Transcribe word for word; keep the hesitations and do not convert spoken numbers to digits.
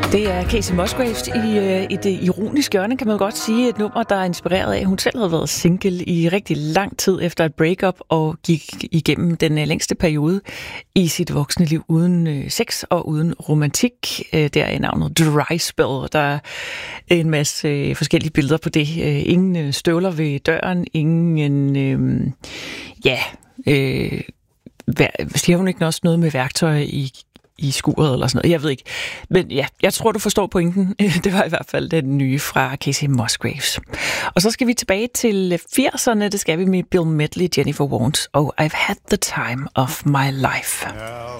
Det er Kacey Musgraves i øh, et ironisk hjørne, kan man godt sige. Et nummer, der er inspireret af, at hun selv havde været single i rigtig lang tid efter et breakup og gik igennem den øh, længste periode i sit voksne liv uden øh, sex og uden romantik. Øh, der er navnet Dry Spell. Der er en masse øh, forskellige billeder på det. Øh, ingen øh, støvler ved døren, ingen... Øh, ja... Øh, siger hun ikke også noget med værktøj i i skuret eller sådan noget. Jeg ved ikke. Men ja, jeg tror, du forstår pointen. Det var i hvert fald den nye fra Kacey Musgraves. Og så skal vi tilbage til firserne. Det skal vi med Bill Medley, Jennifer Warnes og I've Had the Time of My Life.